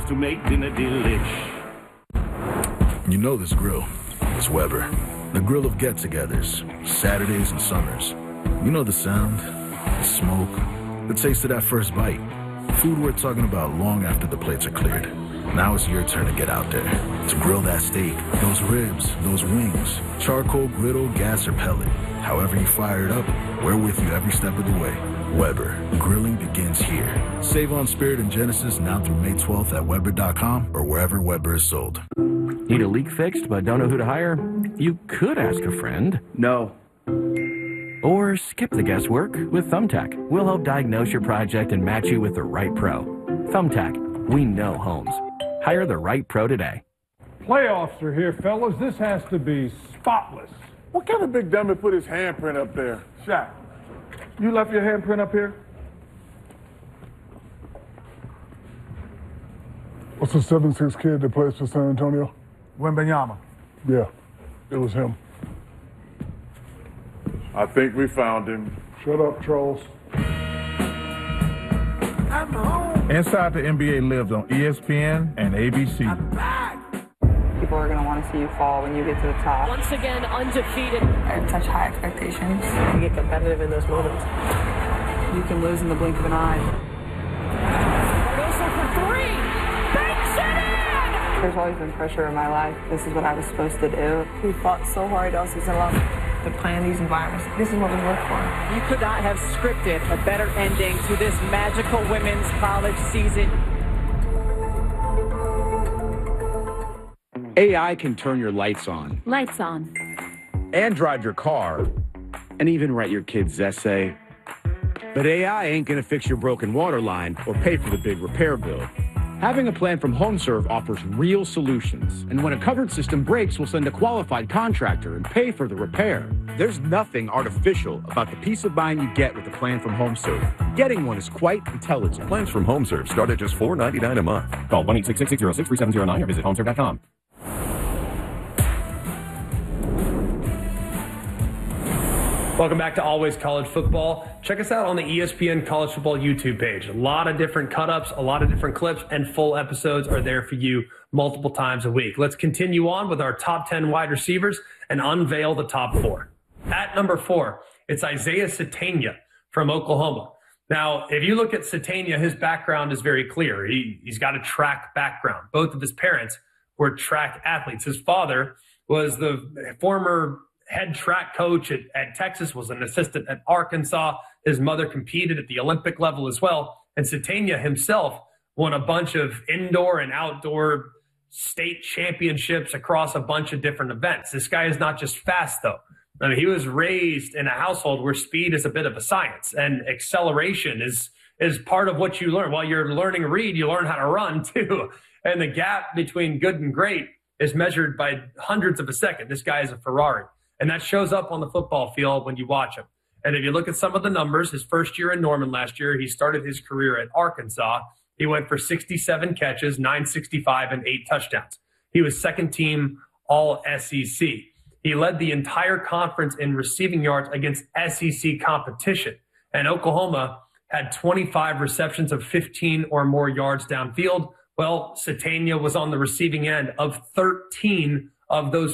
to make dinner delish. You know this grill. It's Weber. The grill of get-togethers, Saturdays and summers. You know the sound, the smoke, the taste of that first bite. Food worth talking about long after the plates are cleared. Now it's your turn to get out there, to grill that steak, those ribs, those wings, charcoal, griddle, gas, or pellet. However you fire it up, we're with you every step of the way. Weber, grilling begins here. Save on Spirit and Genesis now through May 12th at Weber.com or wherever Weber is sold. Need a leak fixed but don't know who to hire? You could ask a friend. No. Or skip the guesswork with Thumbtack. We'll help diagnose your project and match you with the right pro. Thumbtack, we know homes. Hire the right pro today. Playoffs are here, fellas. This has to be spotless. What kind of big dummy put his handprint up there? Shaq, you left your handprint up here? What's the 7'6" kid that plays for San Antonio? Wembanyama. Yeah, it was him. I think we found him. Shut up, trolls. I'm home. Inside the NBA lives on ESPN and ABC. I'm back. People are going to want to see you fall when you get to the top. Once again, undefeated. I have such high expectations. You get competitive in those moments. You can lose in the blink of an eye. Cardoso for three. Banks it in! There's always been pressure in my life. This is what I was supposed to do. We fought so hard all season long To play in these environments. This is what we work for. You could not have scripted a better ending to this magical women's college season. AI can turn your lights on. Lights on. And drive your car. And even write your kid's essay. But AI ain't gonna fix your broken water line or pay for the big repair bill. Having a plan from HomeServe offers real solutions. And when a covered system breaks, we'll send a qualified contractor and pay for the repair. There's nothing artificial about the peace of mind you get with a plan from HomeServe. Getting one is quite intelligent. Plans from HomeServe start at just $4.99 a month. Call 1-866-606-3709 or visit homeserve.com. Welcome back to Always College Football. Check us out on the ESPN College Football YouTube page. A lot of different cut-ups, a lot of different clips, and full episodes are there for you multiple times a week. Let's continue on with our top 10 wide receivers and unveil the top 4. At number 4, it's Isaiah Sategna from Oklahoma. Now, if you look at Sategna, his background is very clear. He's got a track background. Both of his parents were track athletes. His father was the former head track coach at Texas, was an assistant at Arkansas. His mother competed at the Olympic level as well. And Sategna himself won a bunch of indoor and outdoor state championships across a bunch of different events. This guy is not just fast, though. I mean, he was raised in a household where speed is a bit of a science, and acceleration is part of what you learn. While you're learning to read, you learn how to run, too. And the gap between good and great is measured by hundredths of a second. This guy is a Ferrari. And that shows up on the football field when you watch him. And if you look at some of the numbers, his first year in Norman last year, he started his career at Arkansas. He went for 67 catches, 965, and 8 touchdowns. He was second team all SEC. He led the entire conference in receiving yards against SEC competition. And Oklahoma had 25 receptions of 15 or more yards downfield. Well, Sategna was on the receiving end of 13 of those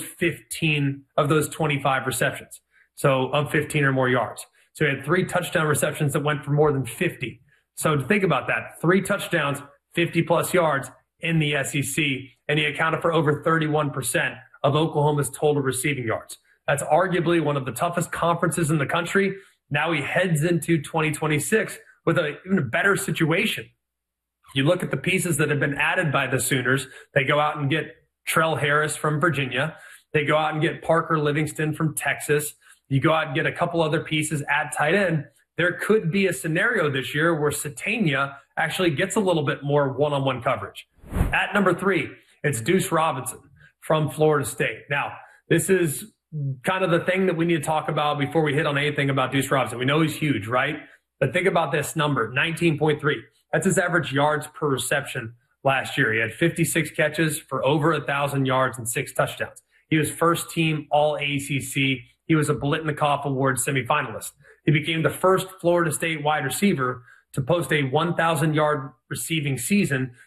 25 receptions. So of 15 or more yards. So he had 3 touchdown receptions that went for more than 50. So to think about that, 3 touchdowns, 50 plus yards in the SEC, and he accounted for over 31% of Oklahoma's total receiving yards. That's arguably one of the toughest conferences in the country. Now he heads into 2026 with even a better situation. You look at the pieces that have been added by the Sooners. They go out and get Trell Harris from Virginia. They go out and get Parker Livingston from Texas. You go out and get a couple other pieces at tight end. There could be a scenario this year where Sategna actually gets a little bit more one-on-one coverage. At number 3, it's Deuce Robinson from Florida State. Now, this is kind of the thing that we need to talk about before we hit on anything about Deuce Robinson. We know he's huge, right? But think about this number, 19.3. That's his average yards per reception last year. He had 56 catches for over 1,000 yards and 6 touchdowns. He was first team all ACC. He was a Biletnikoff Award semifinalist. He became the first Florida State wide receiver to post a 1,000-yard receiving season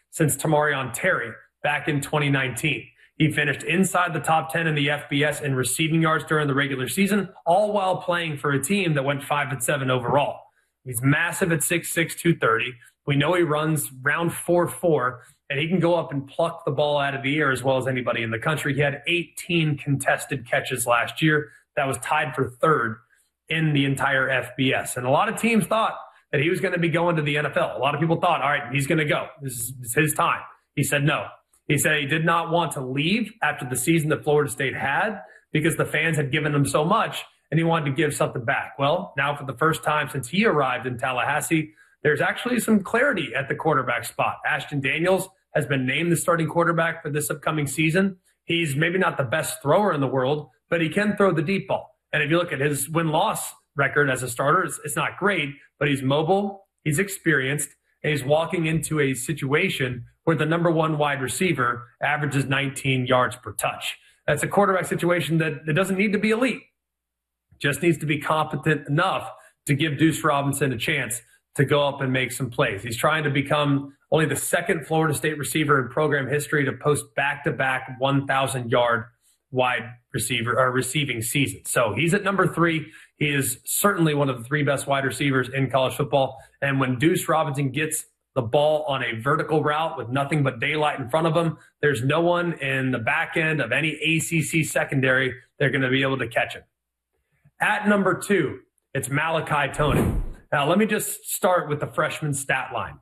since Tamarion Terry back in 2019. He finished inside the top 10 in the FBS in receiving yards during the regular season, all while playing for a team that went 5-7 overall. He's massive at 6'6", 230. We know he runs round 4.4, and he can go up and pluck the ball out of the air as well as anybody in the country. He had 18 contested catches last year. That was tied for third in the entire FBS. And a lot of teams thought that he was going to be going to the NFL. A lot of people thought, all right, he's going to go. This is his time. He said no. He said he did not want to leave after the season that Florida State had because the fans had given him so much, and he wanted to give something back. Well, now for the first time since he arrived in Tallahassee, there's actually some clarity at the quarterback spot. Ashton Daniels has been named the starting quarterback for this upcoming season. He's maybe not the best thrower in the world, but he can throw the deep ball. And if you look at his win-loss record as a starter, it's not great, but he's mobile, he's experienced, and he's walking into a situation where the number one wide receiver averages 19 yards per touch. That's a quarterback situation that doesn't need to be elite. Just needs to be competent enough to give Deuce Robinson a chance to go up and make some plays. He's trying to become only the second Florida State receiver in program history to post back-to-back 1,000-yard wide receiver or receiving season. So he's at number 3. He is certainly one of the 3 best wide receivers in college football. And when Deuce Robinson gets the ball on a vertical route with nothing but daylight in front of him, there's no one in the back end of any ACC secondary they're going to be able to catch him. At number 2, it's Malachi Tony. Now, let me just start with the freshman stat line.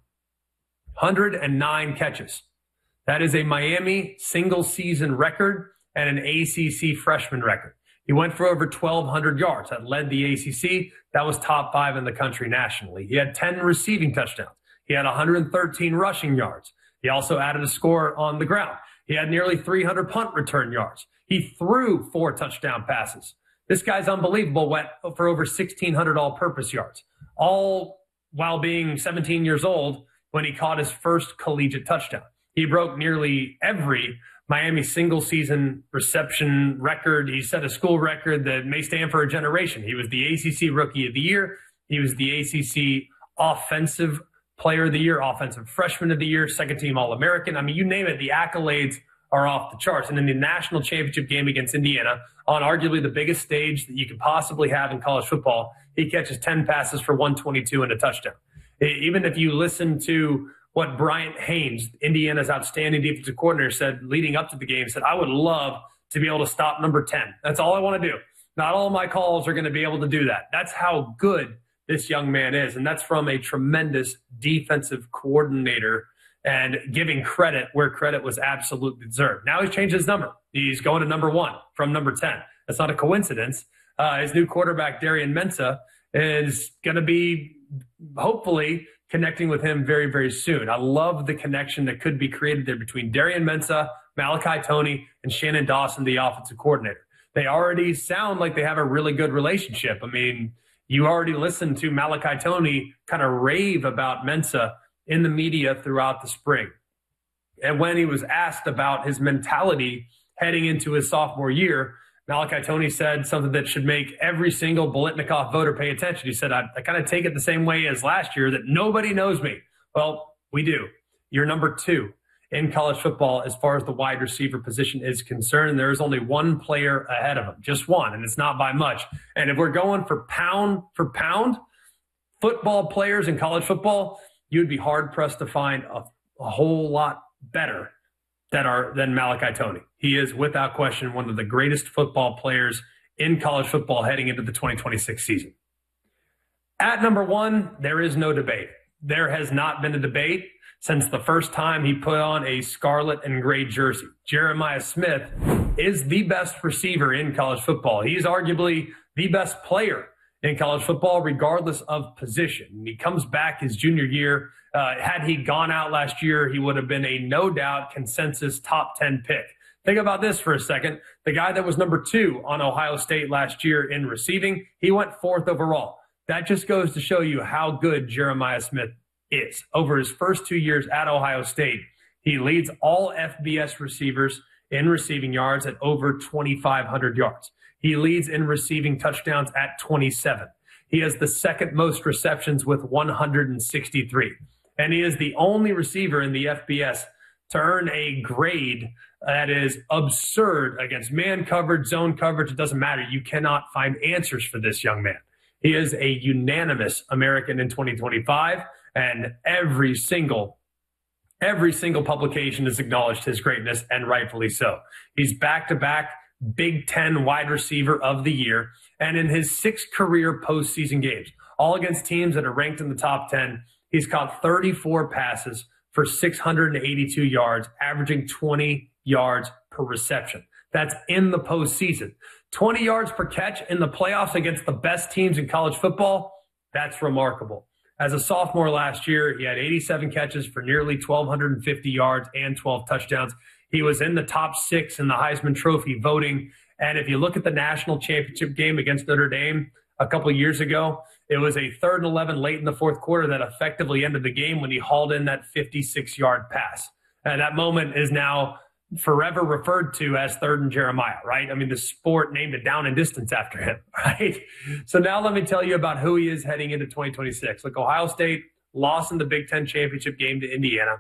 109 catches. That is a Miami single-season record and an ACC freshman record. He went for over 1,200 yards. That led the ACC. That was top 5 in the country nationally. He had 10 receiving touchdowns. He had 113 rushing yards. He also added a score on the ground. He had nearly 300 punt return yards. He threw 4 touchdown passes. This guy's unbelievable, went for over 1,600 all-purpose yards, all while being 17 years old when he caught his first collegiate touchdown. He broke nearly every Miami single-season reception record. He set a school record that may stand for a generation. He was the ACC Rookie of the Year. He was the ACC Offensive Player of the Year, Offensive Freshman of the Year, second-team All-American. I mean, you name it, the accolades are off the charts. And in the national championship game against Indiana, on arguably the biggest stage that you could possibly have in college football, he catches 10 passes for 122 and a touchdown. Even if you listen to what Bryant Haynes, Indiana's outstanding defensive coordinator, said leading up to the game, said, I would love to be able to stop number 10. That's all I want to do. Not all of my calls are going to be able to do that. That's how good this young man is. And that's from a tremendous defensive coordinator and giving credit where credit was absolutely deserved. Now he's changed his number. He's going to number 1 from number 10. That's not a coincidence. His new quarterback, Darian Mensah, is going to be hopefully connecting with him very, very soon. I love the connection that could be created there between Darian Mensah, Malachi Tony, and Shannon Dawson, the offensive coordinator. They already sound like they have a really good relationship. I mean, you already listened to Malachi Tony kind of rave about Mensah in the media throughout the spring. And when he was asked about his mentality heading into his sophomore year, Malachi Tony said something that should make every single Biletnikoff voter pay attention. He said, I kind of take it the same way as last year, that nobody knows me. Well, we do. You're number 2 in college football as far as the wide receiver position is concerned. There is only one player ahead of him, just one, and it's not by much. And if we're going for pound football players in college football, you'd be hard-pressed to find a whole lot better than Malachi Tony. He is, without question, one of the greatest football players in college football heading into the 2026 season. At number 1, there is no debate. There has not been a debate since the first time he put on a scarlet and gray jersey. Jeremiah Smith is the best receiver in college football. He's arguably the best player in college football, regardless of position. He comes back his junior year. Had he gone out last year, he would have been a no-doubt consensus top 10 pick. Think about this for a second. The guy that was number 2 on Ohio State last year in receiving, he went 4th overall. That just goes to show you how good Jeremiah Smith is. Over his first 2 years at Ohio State, he leads all FBS receivers in receiving yards at over 2,500 yards. He leads in receiving touchdowns at 27. He has the second most receptions with 163. And he is the only receiver in the FBS to earn a grade that is absurd against man coverage, zone coverage. It doesn't matter. You cannot find answers for this young man. He is a unanimous American in 2025, and every single publication has acknowledged his greatness, and rightfully so. He's back-to-back Big Ten wide receiver of the year, and in his 6 career postseason games, all against teams that are ranked in the top 10, he's caught 34 passes for 682 yards, averaging 20 yards per reception. That's in the postseason. 20 yards per catch in the playoffs against the best teams in college football, that's remarkable. As a sophomore last year, he had 87 catches for nearly 1,250 yards and 12 touchdowns. He was in the top 6 in the Heisman Trophy voting. And if you look at the national championship game against Notre Dame a couple of years ago, it was a 3rd and 11 late in the fourth quarter that effectively ended the game when he hauled in that 56-yard pass. And that moment is now forever referred to as 3rd and Jeremiah, right? I mean, the sport named it down and distance after him, right? So now let me tell you about who he is heading into 2026. Look, Ohio State lost in the Big Ten championship game to Indiana.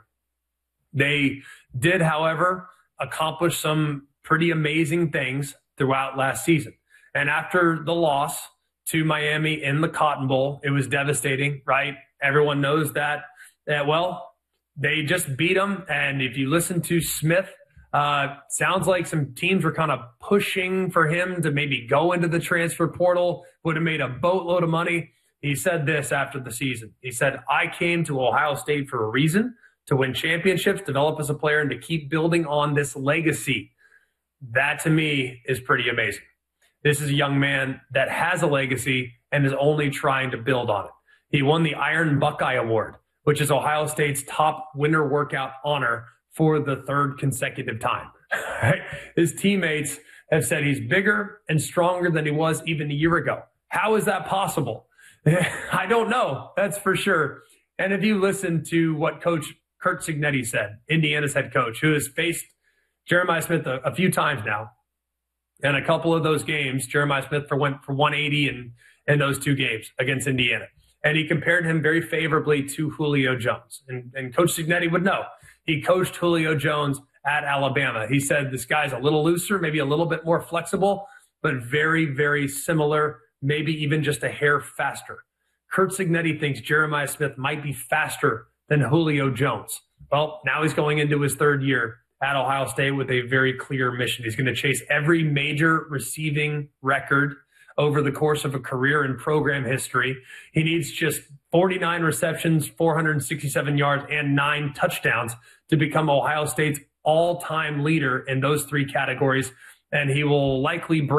They did, however, accomplish some pretty amazing things throughout last season. And after the loss to Miami in the Cotton Bowl, it was devastating, right? Everyone knows that, well, they just beat them. And if you listen to Smith, sounds like some teams were kind of pushing for him to maybe go into the transfer portal, would have made a boatload of money. He said this after the season. He said, "I came to Ohio State for a reason, to win championships, develop as a player, and to keep building on this legacy." That, to me, is pretty amazing. This is a young man that has a legacy and is only trying to build on it. He won the Iron Buckeye Award, which is Ohio State's top winter workout honor, for the 3rd consecutive time. Right? His teammates have said he's bigger and stronger than he was even a year ago. How is that possible? I don't know. That's for sure. And if you listen to what Coach Curt Cignetti said, Indiana's head coach, who has faced Jeremiah Smith a few times now, and a couple of those games, Jeremiah Smith went for 180 in those 2 games against Indiana. And he compared him very favorably to Julio Jones. And Coach Cignetti would know. He coached Julio Jones at Alabama. He said this guy's a little looser, maybe a little bit more flexible, but very, very similar, maybe even just a hair faster. Curt Cignetti thinks Jeremiah Smith might be faster than Julio Jones. Well, now he's going into his 3rd year at Ohio State with a very clear mission. He's going to chase every major receiving record over the course of a career in program history. He needs just 49 receptions, 467 yards, and 9 touchdowns to become Ohio State's all-time leader in those 3 categories. And he will likely break